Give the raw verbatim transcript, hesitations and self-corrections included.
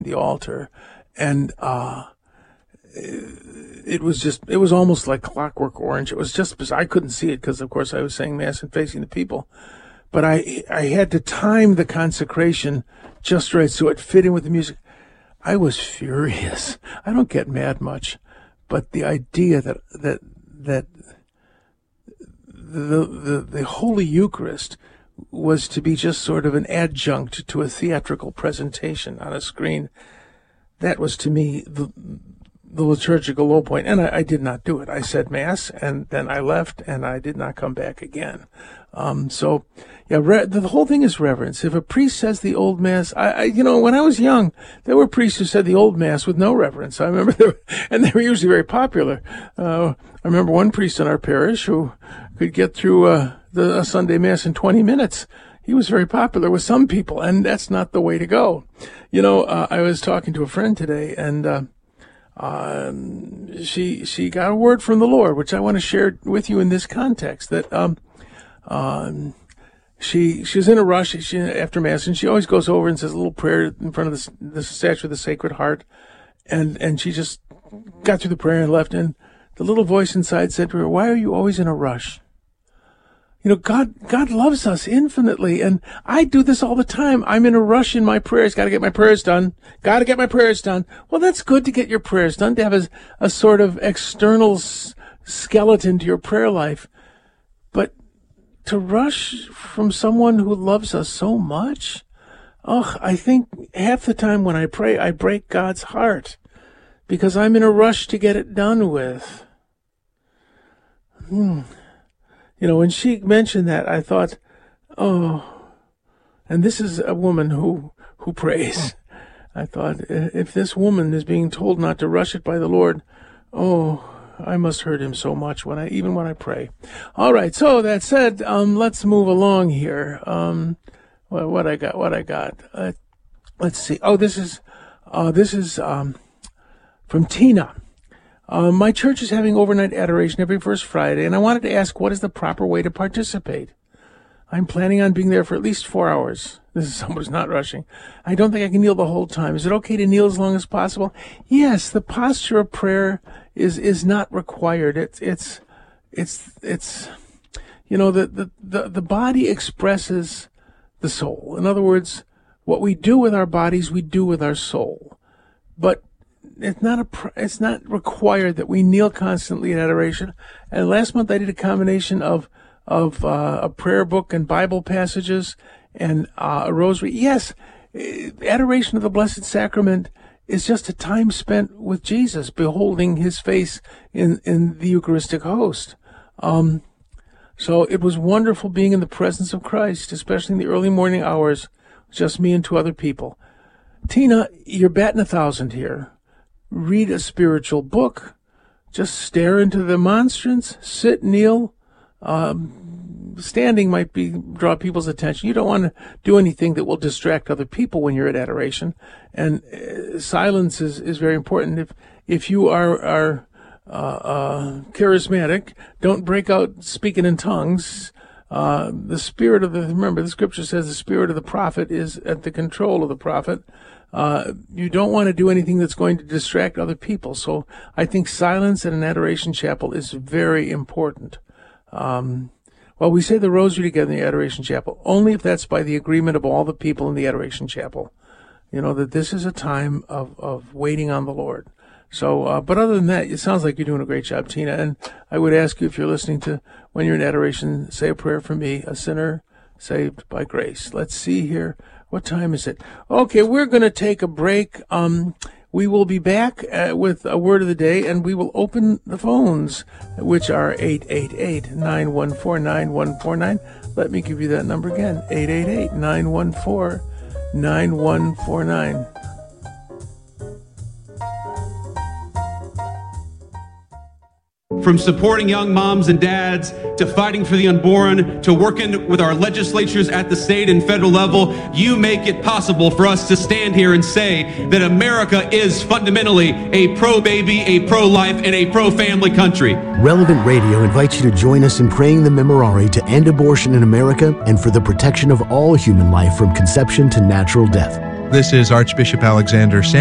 the altar. And uh, it was just, it was almost like Clockwork Orange. It was just, I couldn't see it because, of course, I was saying Mass and facing the people. But I I had to time the consecration just right so it fit in with the music. I was furious. I don't get mad much, but the idea that that that the the, the Holy Eucharist was to be just sort of an adjunct to a theatrical presentation on a screen, that was to me the the liturgical low point, and I, I did not do it. I said Mass, and then I left, and I did not come back again. Um, so, yeah, re- the whole thing is reverence. If a priest says the old Mass, I, I, you know, when I was young, there were priests who said the old Mass with no reverence. I remember, there, and they were usually very popular. Uh, I remember one priest in our parish who could get through uh, the a Sunday Mass in twenty minutes. He was very popular with some people, and that's not the way to go. You know, uh, I was talking to a friend today, and uh, um, she she got a word from the Lord, which I want to share with you in this context. That um, um, she she was in a rush she, after Mass, and she always goes over and says a little prayer in front of the, the statue of the Sacred Heart, and and she just got through the prayer and left, and the little voice inside said to her, "Why are you always in a rush?" You know, God, God loves us infinitely. And I do this all the time. I'm in a rush in my prayers. Got to get my prayers done. Got to get my prayers done. Well, that's good to get your prayers done, to have a, a sort of external s- skeleton to your prayer life. But to rush from someone who loves us so much, oh, I think half the time when I pray, I break God's heart because I'm in a rush to get it done with. Hmm. You know, when she mentioned that, I thought, oh, and this is a woman who, who prays. I thought, if this woman is being told not to rush it by the Lord, oh, I must hurt him so much when I, even when I pray. All right. So that said, um, let's move along here. Um, what, what I got, what I got. Uh, let's see. Oh, this is, uh, this is, um, from Tina. Uh, my church is having overnight adoration every first Friday, and I wanted to ask, what is the proper way to participate? I'm planning on being there for at least four hours. This is someone who's not rushing. I don't think I can kneel the whole time. Is it okay to kneel as long as possible? Yes, the posture of prayer is is not required. It's it's it's it's you know the the the, the body expresses the soul. In other words, what we do with our bodies, we do with our soul. But It's not a. It's not required that we kneel constantly in adoration. And last month I did a combination of of uh, a prayer book and Bible passages and uh, a rosary. Yes, adoration of the Blessed Sacrament is just a time spent with Jesus, beholding His face in in the Eucharistic host. Um, so it was wonderful being in the presence of Christ, especially in the early morning hours, just me and two other people. Tina, you're batting a thousand here. Read a spiritual book, just stare into the monstrance, sit, kneel. Um, standing might be draw people's attention. You don't want to do anything that will distract other people when you're at adoration. And uh, silence is, is very important. If if you are, are uh, uh, charismatic, don't break out speaking in tongues. Uh, the spirit of the, remember, the scripture says the spirit of the prophet is at the control of the prophet. Uh, you don't want to do anything that's going to distract other people. So I think silence in an adoration chapel is very important. Um, well, we say the rosary together in the adoration chapel, only if that's by the agreement of all the people in the adoration chapel. You know, that this is a time of, of waiting on the Lord. So, uh, but other than that, it sounds like you're doing a great job, Tina. And I would ask you, if you're listening to, when you're in adoration, say a prayer for me, a sinner saved by grace. Let's see here. What time is it? Okay, we're going to take a break. Um, we will be back uh, with a word of the day, and we will open the phones, which are eight eight eight, nine one four, nine one four nine. Let me give you that number again, eight eight eight, nine one four, nine one four nine. From supporting young moms and dads, to fighting for the unborn, to working with our legislatures at the state and federal level, you make it possible for us to stand here and say that America is fundamentally a pro-baby, a pro-life, and a pro-family country. Relevant Radio invites you to join us in praying the Memorare to end abortion in America and for the protection of all human life from conception to natural death. This is Archbishop Alexander Sam.